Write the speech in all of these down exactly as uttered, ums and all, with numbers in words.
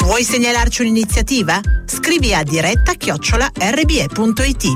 Vuoi segnalarci un'iniziativa? Scrivi a diretta chiocciola erre bi e punto it.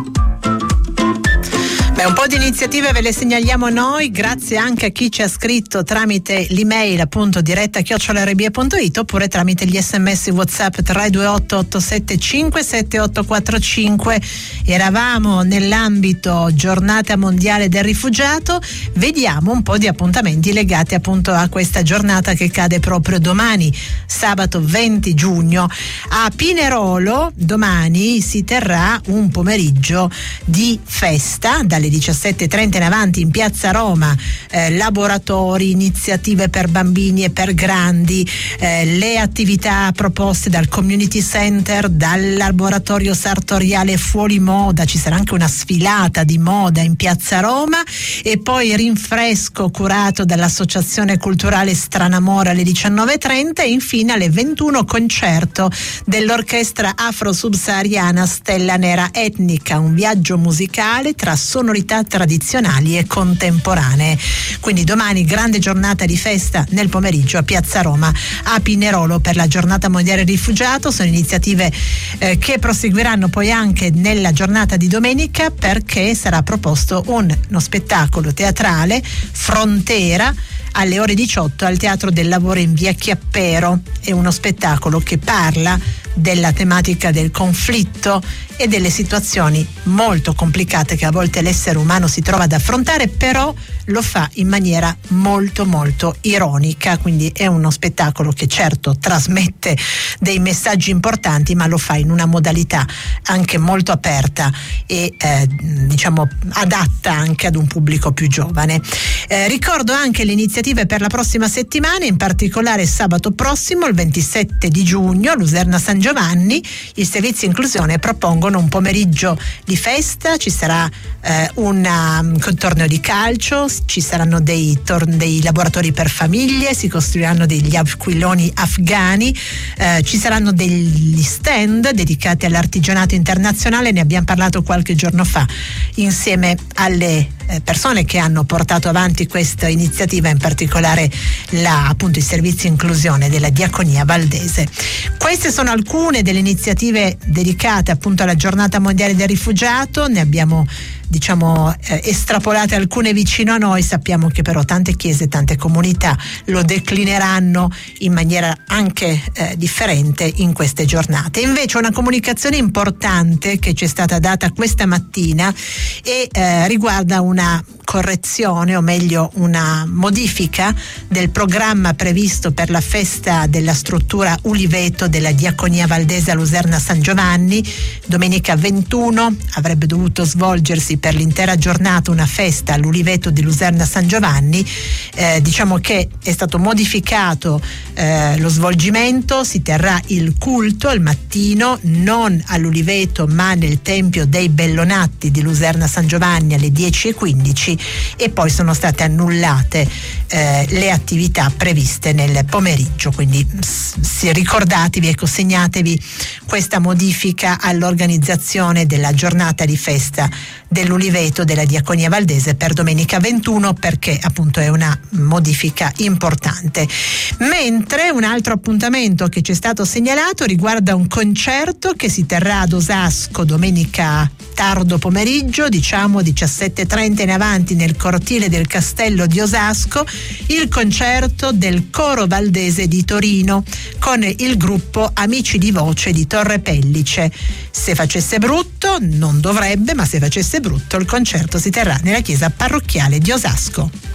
Beh, un po' di iniziative ve le segnaliamo noi, grazie anche a chi ci ha scritto tramite l'email appunto diretta chiocciola erre bi e punto it oppure tramite gli sms WhatsApp tre due otto otto sette cinque sette otto quattro cinque. Eravamo nell'ambito giornata mondiale del rifugiato, vediamo un po' di appuntamenti legati appunto a questa giornata che cade proprio domani, sabato venti giugno. A Pinerolo domani si terrà un pomeriggio di festa dalle diciassette e trenta in avanti in piazza Roma, eh, laboratori, iniziative per bambini e per grandi, eh, le attività proposte dal community center, dal laboratorio sartoriale fuori moda, ci sarà anche una sfilata di moda in piazza Roma e poi rinfresco curato dall'associazione culturale Stranamore alle diciannove e trenta e infine alle ventuno concerto dell'orchestra afro-subsahariana Stella Nera Etnica, un viaggio musicale tra sonorità tradizionali e contemporanee. Quindi domani grande giornata di festa nel pomeriggio a piazza Roma a Pinerolo per la giornata mondiale rifugiato. Sono iniziative eh, che proseguiranno poi anche nella giornata di domenica, perché sarà proposto un, uno spettacolo teatrale Frontera alle ore diciotto al Teatro del Lavoro in via Chiappero. È uno spettacolo che parla della tematica del conflitto e delle situazioni molto complicate che a volte l'essere umano si trova ad affrontare, però lo fa in maniera molto molto ironica, quindi è uno spettacolo che certo trasmette dei messaggi importanti, ma lo fa in una modalità anche molto aperta e eh, diciamo adatta anche ad un pubblico più giovane. Eh, ricordo anche le iniziative per la prossima settimana, in particolare sabato prossimo, il ventisette di giugno, a Luserna San Giovanni, i servizi inclusione propongono un pomeriggio di festa, ci sarà eh, una, un torneo di calcio, ci saranno dei, tor- dei laboratori per famiglie, si costruiranno degli aquiloni afghani, eh, ci saranno degli stand dedicati all'artigianato internazionale, ne abbiamo parlato qualche giorno fa insieme alle persone che hanno portato avanti questa iniziativa, in particolare la, appunto i servizi inclusione della Diaconia Valdese. Queste sono alcune delle iniziative dedicate appunto alla giornata mondiale del rifugiato, ne abbiamo diciamo eh, estrapolate alcune vicino a noi, sappiamo che però tante chiese, tante comunità lo declineranno in maniera anche eh, differente in queste giornate. Invece una comunicazione importante che ci è stata data questa mattina e eh, riguarda una correzione, o meglio una modifica del programma previsto per la festa della struttura Uliveto della Diaconia Valdese a Luserna San Giovanni. Domenica ventuno avrebbe dovuto svolgersi per l'intera giornata una festa all'Uliveto di Luserna San Giovanni, eh, diciamo che è stato modificato eh, lo svolgimento, si terrà il culto al mattino non all'Uliveto ma nel Tempio dei Bellonatti di Luserna San Giovanni alle dieci e quindici e poi sono state annullate eh, le attività previste nel pomeriggio, quindi s- ricordatevi, ecco, segnatevi questa modifica all'organizzazione della giornata di festa dell'Uliveto della Diaconia Valdese per domenica ventuno, perché appunto è una modifica importante. Mentre un altro appuntamento che ci è stato segnalato riguarda un concerto che si terrà ad Osasco domenica tardo pomeriggio, diciamo diciassette e trenta in avanti, nel cortile del Castello di Osasco, il concerto del Coro Valdese di Torino con il gruppo Amici di Voce di Torre Pellice. Se facesse brutto, non dovrebbe, ma se facesse brutto il concerto si terrà nella chiesa parrocchiale di Osasco.